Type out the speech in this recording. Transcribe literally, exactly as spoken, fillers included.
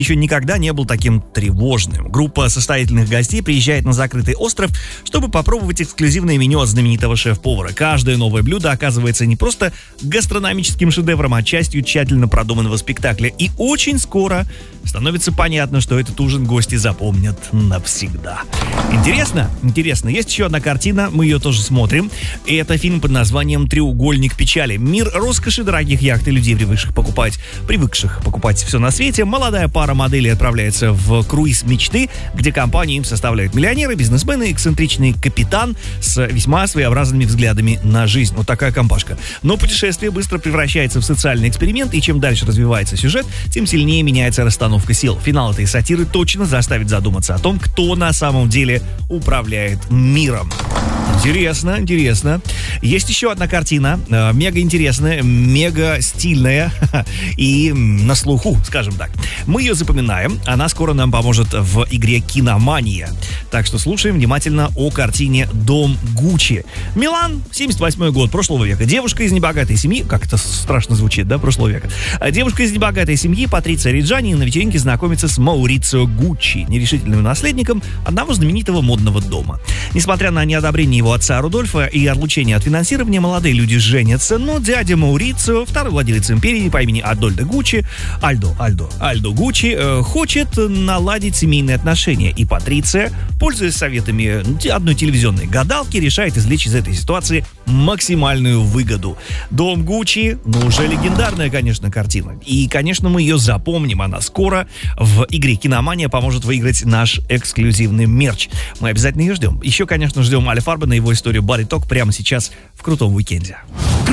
еще никогда не был таким тревожным. Группа состоятельных гостей приезжает на закрытый остров, чтобы попробовать эксклюзивное меню от знаменитого шеф-повара. Каждое новое блюдо оказывается не просто гастрономическим шедевром, а частью тщательно продуманного спектакля. И очень скоро становится понятно, что этот ужин гости запомнят навсегда. Интересно? Интересно. Есть еще одна картина, мы ее тоже смотрим. И это фильм под названием «Треугольник печали». Мир роскоши, дорогих яхт и людей, привыкших покупать, привыкших покупать все на свете. Молодая пара моделей отправляется в круиз мечты, где компанию им составляют миллионеры, бизнесмены, эксцентричный капитан с весьма своеобразными взглядами на жизнь. Вот такая компашка. Но путешествие быстро превращается в социальный эксперимент, и чем дальше развивается сюжет, тем сильнее меняется расстановка сил. Финал этой сатиры точно заставит задуматься о том, кто на самом деле управляет миром. Интересно, интересно. Есть еще одна картина, э, мега интересная, мега стильная и на слуху, скажем так. Мы ее запоминаем, она скоро нам поможет в игре «Киномания». Так что слушаем внимательно о картине «Дом Гуччи». Милан, семьдесят восьмой год прошлого века. Девушка из небогатой семьи, как это страшно звучит, да, прошлого века. Девушка из небогатой семьи, Патриция Реджани, на вечеринке знакомится с Маурицио Гуччи, нерешительным наследником одного знаменитого модного дома. Несмотря на неодобрение его отца Рудольфа и отлучение от финансирования, молодые люди женятся, но дядя Маурицио, второй владелец империи по имени Адольдо Гуччи, Альдо, Альдо, Альдо Гуччи, э, хочет наладить семейные отношения, и Патриция, пользуясь советами одной телевизионной гадалки, решает извлечь из этой ситуации максимальную выгоду. Дом Гуччи, ну уже легендарная, конечно, картина, и, конечно, мы ее запомним, она скоро в игре «Киномания» поможет выиграть наш эксклюзивный мерч. Мы обязательно ее ждем. Еще, конечно, ждем Аля Фарбена и его историю Body Talk прямо сейчас в крутом уикенде.